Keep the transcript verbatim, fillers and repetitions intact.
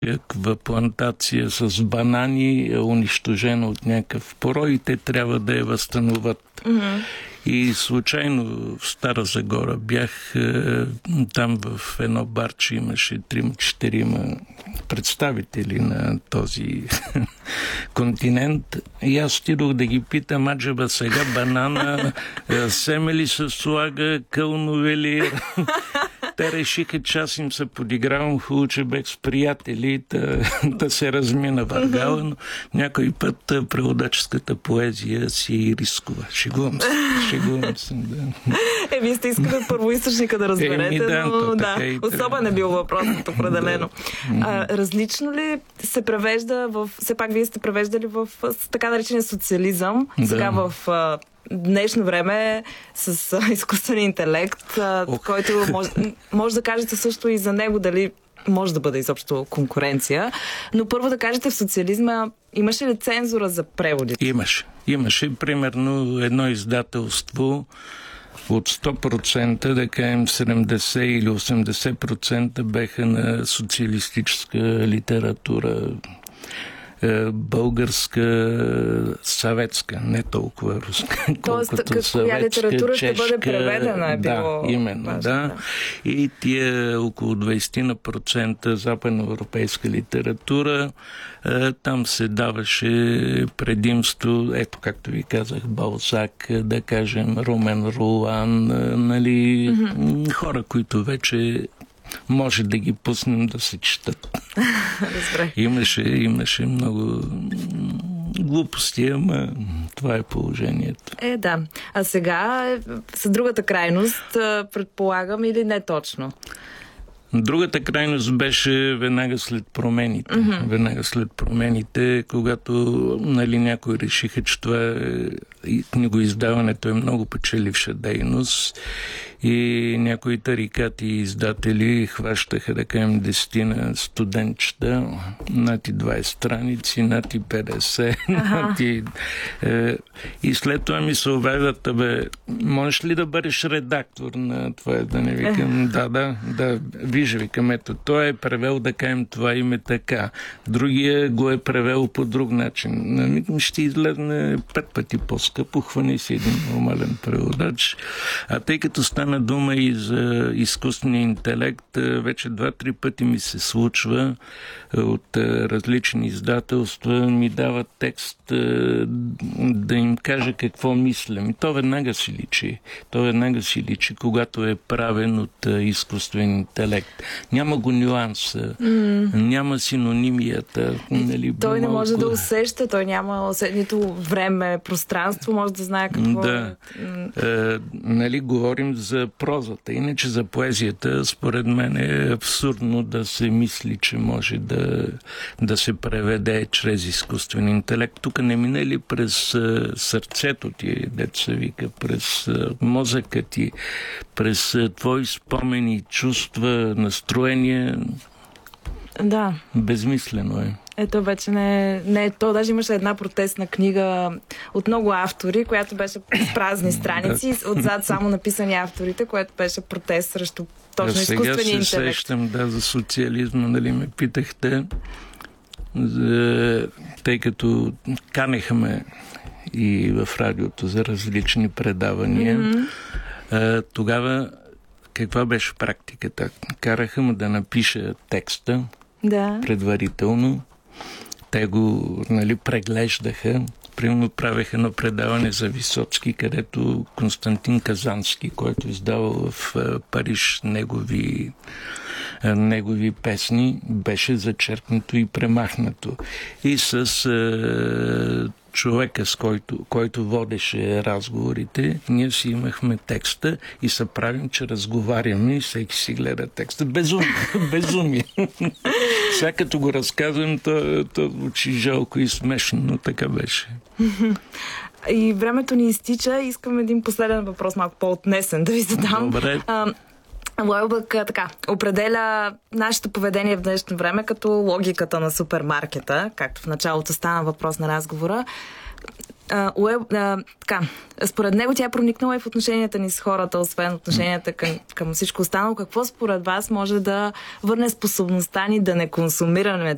някаква плантация с банани е унищожена от някакъв порой и те трябва да я възстановят. Mm-hmm. И случайно в Стара Загора бях е, там в едно барче, имаше трима-четирима представители на този континент. И аз стидох да ги питам, аджаба сега банана, семе ли се слага, кълнове ли? Те решиха, че аз им се подигравам, хубаво, че бех с приятели, да, да се размина въргала, но някой път преводаческата поезия си рискува. Шегувам се. Шегувам се, да. Е, вие сте искали от първоизточника да разберете, е, да, но да, е, особено е бил въпросът определено. А, различно ли се превежда в... Все пак вие сте превеждали в така наречения социализъм, да. Сега в... днешно време с а, изкуствен интелект, а, който може, може да кажете също и за него дали може да бъде изобщо конкуренция. Но първо да кажете, в социализма имаше ли цензура за преводите? Имаше. Имаше. Примерно едно издателство от сто процента, да кажем седемдесет или осемдесет процента беха на социалистическа литература. Българска, съветска, не толкова руска. Тоест, коя литература чешка, ще бъде преведена? Е било... Да, именно, важно, да. да. И тия около двайсет процента западноевропейска литература, там се даваше предимство, ето както ви казах, Балзак, да кажем, Румен Ролан, нали, mm-hmm. хора, които вече може да ги пуснем да се четат. имаше, имаше много глупости, ама това е положението. Е, да. А сега е с другата крайност, предполагам, или не точно? Другата крайност беше веднага след промените. Mm-hmm. Веднага след промените, когато нали, някои решиха, че това е, книгоиздаването е много печеливша дейност и някои тарикати и издатели хващаха, да кажем, десетина студентчета, над и двайсет страници, над и петдесет. Ага. Над и, е, и след това ми се обявят, бе, можеш ли да бъдеш редактор на това, да не викам, да, да, да, вижда, викам, ето, той е превел, да кажем, това име така. Другия го е превел по друг начин. Викам, ще излезне пет пъти по-скъпо, хвани си един нормален преводач. А тъй като стана дума и за изкуствения интелект, вече два-три пъти ми се случва от различни издателства, ми дават текст да им кажа какво мислям. И то веднага си личи. То веднага си личи, когато е правен от изкуствен интелект. Няма го нюанса, mm. няма синонимията. Нали, той не малко... може да усеща, той няма усеща, нито време, пространство, може да знае какво да. е. е нали, говорим за прозата. Иначе за поезията, според мен е абсурдно да се мисли, че може да, да се преведе чрез изкуствен интелект. Тук не мине ли през uh, сърцето ти, деца вика, през uh, мозъка ти, през uh, твои спомени, чувства, настроения. Да. Безмислено е. Ето вече не, не е то. Даже имаше една протестна книга от много автори, която беше с празни страници, отзад само написани авторите, което беше протест срещу точно изкуствения интелект. Сега се сещам, да, за социализма, нали ме питахте, за, тъй като канехме и в радиото за различни предавания, mm-hmm. а, тогава каква беше практиката? Караха му да напише текста да. предварително. Те го нали, преглеждаха. Примерно правеха едно предаване за Висоцки, където Константин Казански, който издавал в Париж негови, негови песни, беше зачеркнато и премахнато. И с човека, с който, който водеше разговорите, ние си имахме текста и се правим, че разговаряме и всеки си гледа текста. Безумие. Безумие. Сега като го разказвам, то, то звучи жалко и смешно, но така беше. И времето ни изтича. Искам един последен въпрос, малко по-отнесен да ви задам. Добре. Лойбък така определя нашето поведение в днешно време като логиката на супермаркета, както в началото стана въпрос на разговора. А, уеб, а, така, според него тя е проникнала и в отношенията ни с хората, освен отношенията към, към всичко останало. Какво според вас може да върне способността ни да не консумираме